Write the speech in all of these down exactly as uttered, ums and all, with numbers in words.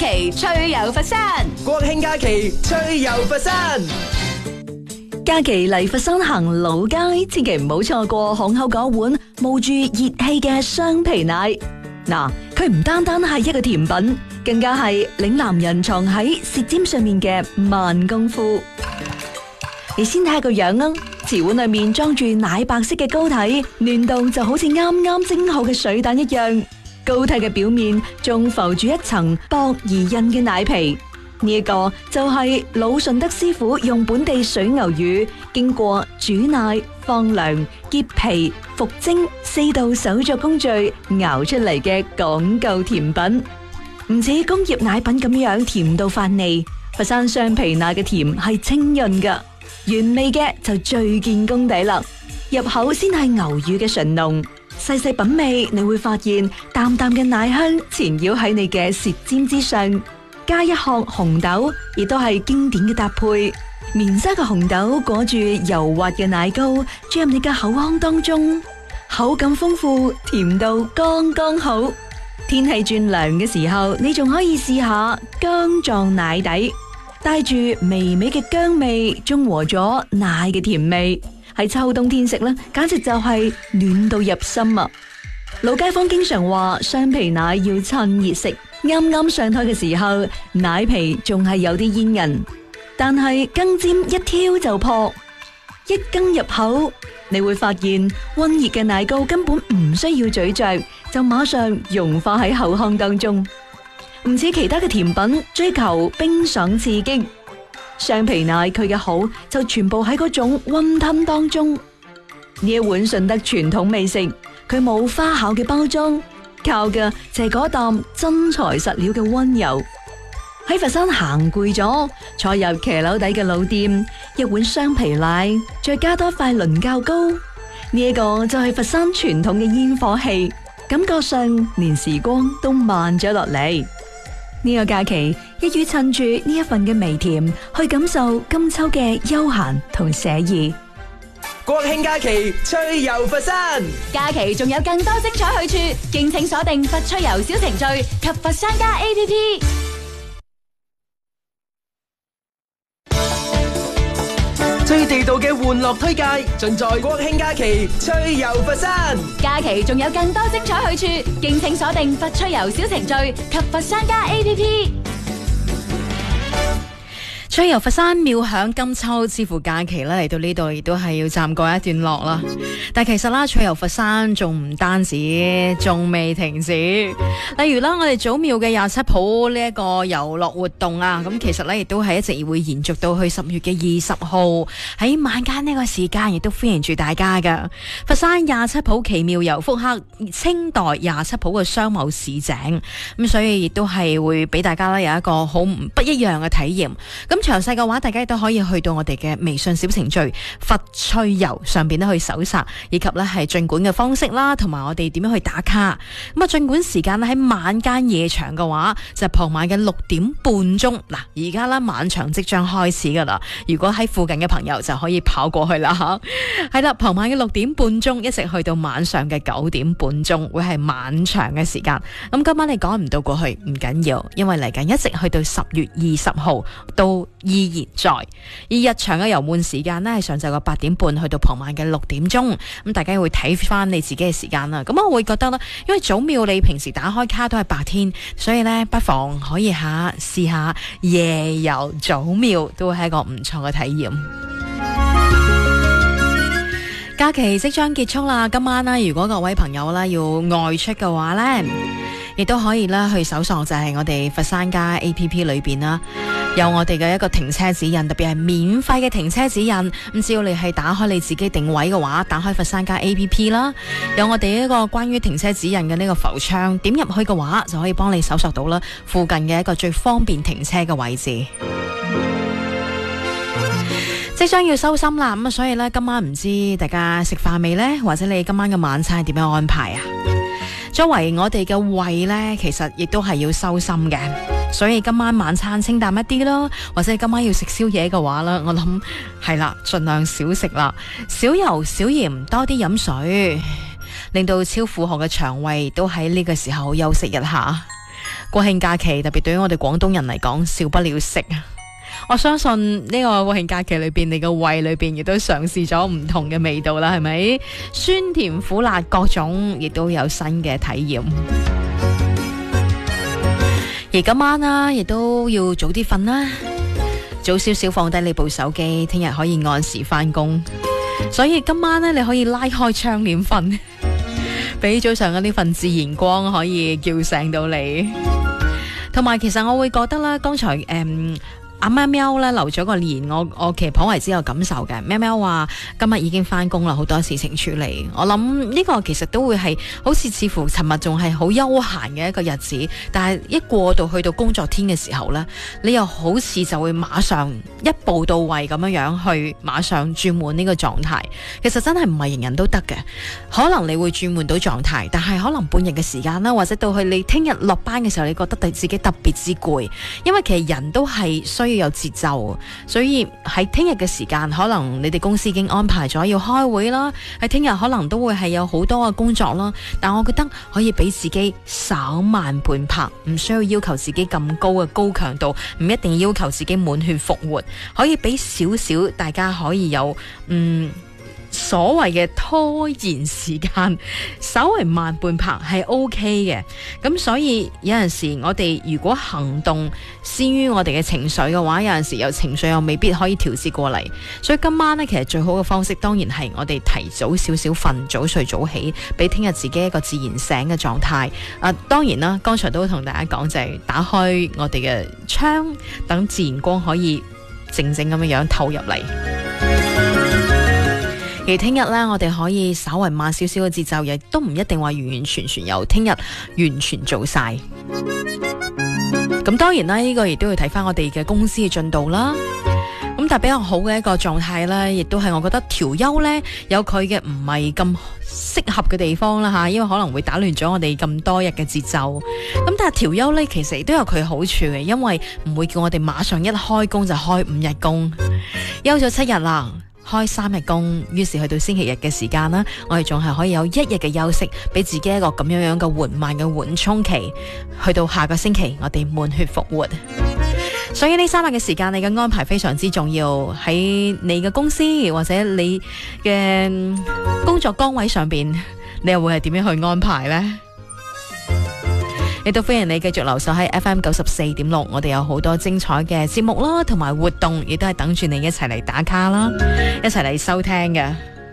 期趣遊佛山， 國慶假期趣遊佛山。 假期嚟佛山行老街，千祈唔好錯過巷口嗰碗冒住熱氣嘅雙皮奶。嗱，佢唔單單係一個甜品，更加係嶺南人藏喺舌尖上面嘅慢功夫。你先睇下個樣啊，瓷碗裏面裝住奶白色嘅膏體，嫩到就好似啱啱蒸好嘅水蛋一樣。膏體嘅表面仲浮住一層薄而韌嘅奶皮。呢一個就係老順德師傅用本地水牛乳經過煮奶、放涼、結皮、復蒸四道手作工序熬出嚟嘅講究甜品，唔似工業奶品咁樣甜到發膩。佛山雙皮奶嘅甜係清潤噶，原味嘅就最見功底啦。入口先係牛乳嘅醇濃，細細品味你會發現淡淡嘅奶香纏繞喺你嘅舌尖之上。加一殼紅豆，亦都係經典嘅搭配。綿沙嘅紅豆裹住柔滑嘅奶膏，注入你嘅口腔當中，口感豐富，甜到剛剛好。天氣轉涼嘅時候，你仲可以試下薑撞奶底，帶住微微嘅薑味，中和咗奶嘅甜味。喺秋冬天食呢，簡直就係暖到入心啊！老街坊經常話雙皮奶要趁熱食。啱啱上台嘅時候，奶皮仲係有啲煙韌，但係羹尖一挑就破，一羹入口，你會發現溫熱嘅奶糕根本唔需要咀嚼，就馬上融化喺口腔當中。唔似其他嘅甜品追求冰爽刺激，雙皮奶佢嘅好就全部喺嗰種溫吞當中。呢一碗順德傳統美食，佢冇花巧嘅包裝，靠嘅就係嗰啖真材實料嘅溫柔。喺佛山行攰咗，坐入騎樓底嘅老店，一碗雙皮奶，再加多塊倫教糕，呢、這、一個就係佛山傳統嘅煙火氣，感覺上連時光都慢咗落嚟。呢、這個假期，一於趁住呢一份嘅微甜，去感受金秋嘅悠閒同寫意。 國慶假期趣遊佛山， 假期仲有更多精彩去處，敬請鎖定佛趣遊小程序及佛山家 A P P。 最地道嘅玩樂推介，盡在國慶假期趣遊佛山。 假期仲有更多精彩去處，敬請鎖定佛趣遊小程序及佛山家 A P P。 趣遊佛山妙響金秋，似乎假期咧嚟到呢度亦都係要暫告一段落啦。但其實啦，趣遊佛山仲唔單止，仲未停止。例如啦，我哋祖廟嘅廿七鋪呢一個遊樂活動啊，咁其實咧亦都係一直會延續到去十月嘅二十號，喺晚間呢個時間亦都歡迎住大家噶。佛山廿七鋪奇妙遊復刻清代廿七鋪嘅雙卯市井，咁所以亦都係會俾大家咧有一個好不一樣嘅體驗。咁詳細嘅話，大家都可以去到我哋嘅微信小程序佛趣遊上邊咧去搜索，以及咧係盡管嘅方式啦，同埋我哋點樣去打卡。咁啊，盡管時間咧喺晚間夜場嘅話，就係傍晚嘅六點半鐘。嗱，而家咧晚場即將開始噶啦，如果喺附近嘅朋友就可以跑過去啦吓。係啦，傍晚嘅六點半鐘一直去到晚上嘅九點半鐘，會係晚場嘅時間。咁今晚你趕唔到過去唔緊要，因為嚟緊一直去到十月二十號到。依然在，而日場嘅遊玩時間呢係上晝嘅八點半去到傍晚嘅六點鐘，咁大家會睇翻你自己嘅時間啦。咁我會覺得呢，因為祖廟你平時打開卡都係白天，所以呢不妨可以下試下夜遊祖廟，都會係一個唔錯嘅體驗。假期即將結束啦，今晚呢，如果各位朋友呢要外出嘅話呢，亦都可以啦去搜索就係我哋佛山家 A P P 裏邊啦。有我哋嘅一個停車指引，特別係免費嘅停車指引。咁只要你係打開你自己定位嘅話，打開佛山家 A P P 啦，有我哋一個關於停車指引嘅呢個浮窗，點入去嘅話就可以幫你搜索到啦附近嘅一個最方便停車嘅位置。即將要收心啦，咁啊，所以呢，今晚唔知大家食飯未呢？或者你今晚嘅晚餐點樣安排啊？作為我哋嘅胃呢，其實亦都係要收心嘅。所以今晚晚餐清淡一啲咯，或者今晚要食宵夜嘅話啦，我諗係啦，盡量少食啦，少油少鹽，多啲飲水，令到超負荷嘅腸胃都喺呢個時候休息一下。 國慶假期特別對於我哋廣東人嚟講，少不了食啊！我相信呢個國慶假期裏邊，你個胃裏邊亦都嘗試咗唔同嘅味道啦，係咪？酸甜苦辣各種，亦都有新嘅體驗。而今晚啦，亦都要早啲瞓啦，早少少放低你部手機，聽日可以按時翻工。所以今晚呢，你可以拉開窗簾瞓，俾早上嘅呢份自然光可以叫醒到你。同埋，其實我會覺得啦，剛才誒。嗯阿喵喵咧留咗個言，我我其實頗為之有感受嘅。喵喵話今日已經翻工啦，好多事情處理。我諗呢個其實都會係好似似乎尋日仲係好悠閒嘅一個日子，但係一過到去到工作天嘅時候呢，你又好似就會馬上一步到位咁樣樣去馬上轉換呢個狀態。其實真係唔係人人都得嘅，可能你會轉換到狀態，但係可能半日嘅時間啦，或者到去你聽日落班嘅時候，你覺得對自己特別之攰，因為其實人都係需要有節奏，所以喺聽日嘅時間，可能你哋公司已經安排咗要開會啦，喺聽日可能都會係有好多嘅工作啦。但我覺得可以俾自己稍慢半拍，唔需要要求自己咁高嘅高強度，唔一定要求自己滿血復活，可以俾少少大家可以有嗯。所謂嘅拖延時間，稍為慢半拍係 OK 嘅。咁所以有陣時我哋如果行動先於我哋嘅情緒嘅話，有陣時有情緒又未必可以調節過嚟。所以今晚呢，其實最好嘅方式當然係我哋提早少少瞓，早睡早起，俾聽日自己一個自然醒嘅狀態。啊，當然啦，剛才都同大家講就係打開我哋嘅窗，等自然光可以靜靜咁樣樣透入嚟。而聽日呢，我哋可以稍為慢少少嘅節奏，亦都唔一定話完完全全由聽日完全做晒。咁當然啦，呢個亦都要睇翻我哋嘅公司嘅進度啦。咁但係比較好嘅一個狀態呢，亦都係我覺得調休呢有佢嘅唔係咁適合嘅地方啦吓，因為可能會打亂咗我哋咁多日嘅節奏。咁但係調休呢，其實亦都有佢嘅好處嘅，因為唔會叫我哋馬上一開工就開五日工，休咗七日啦。開三日工，於是去到星期日嘅時間啦，我哋仲係可以有一日嘅休息，俾自己一個咁樣樣嘅緩慢嘅緩衝期，去到下個星期我哋滿血復活。所以呢三日嘅時間，你嘅安排非常之重要，喺你嘅公司或者你嘅工作崗位上邊，你又會係點樣去安排呢？亦都歡迎你繼續留守喺 F M 九十四點六，我哋有好多精彩嘅節目啦，同埋活動，亦都係等住你一齊嚟打卡啦，一齊嚟收聽嘅。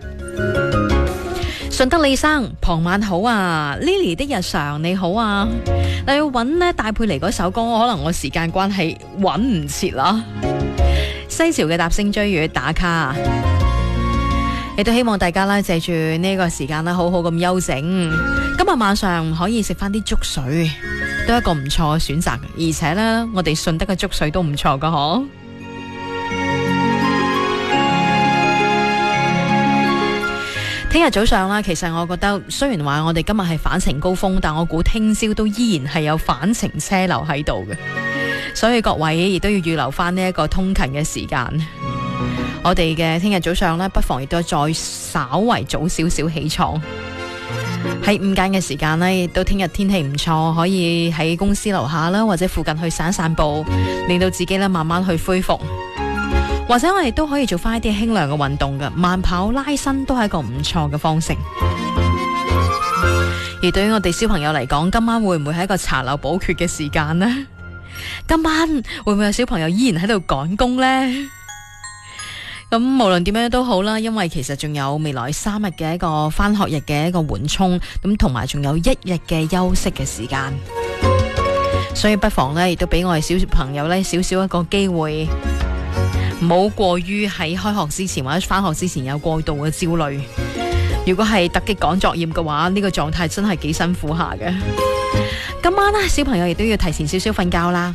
順德李生，傍晚好啊 ，Lily 的日常你好啊，你要揾呢戴佩妮嗰首歌，可能我時間關係揾唔切啦。西樵嘅踏星追月打卡。亦都希望大家咧借住呢個時間咧，好好咁休整。今日晚上可以食翻啲粥水，都係一個唔錯嘅選擇。而且呢，我哋順德嘅粥水都唔錯噶，嗬。聽日早上啦，其實我覺得雖然話我哋今日係返程高峰，但我估聽朝都依然係有返程車流喺度嘅，所以各位亦都要預留翻呢一個通勤嘅時間。我哋嘅聽日早上呢，不妨亦都再稍為早少少起床，喺午間嘅時間呢，亦都聽日天氣唔錯，可以喺公司樓下啦，或者附近去散散步，令到自己呢慢慢去恢復。或者我哋都可以做翻一啲輕量嘅運動嘅，慢跑拉伸都係一個唔錯嘅方式。而對於我哋小朋友嚟講，今晚會唔會係一個查漏補缺嘅時間呢？今晚會唔會有小朋友依然喺度趕工呢？咁無論點樣都好啦，因為其實仲有未來三日嘅一個返學日嘅一個緩衝，咁同埋仲有一日嘅休息嘅時間，所以不妨呢亦都俾我哋小朋友呢少少一個機會，唔好過於喺開學之前或者返學之前有過度嘅焦慮。如果係突擊趕作業嘅話，呢個狀態真係幾辛苦下嘅。今晚呢，小朋友亦都要提前少少瞓覺啦。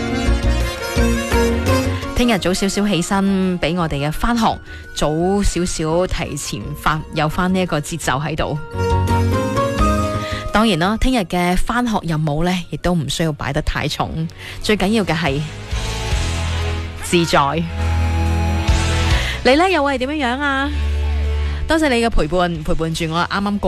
聽日早少少起身，俾我哋嘅返學早少少提前發有翻呢一個節奏喺度。當然啦，聽日嘅返學任務呢，亦都唔需要擺得太重，最緊要嘅係自在。你呢又會係點樣樣啊？多謝你嘅陪伴，陪伴住我啱啱過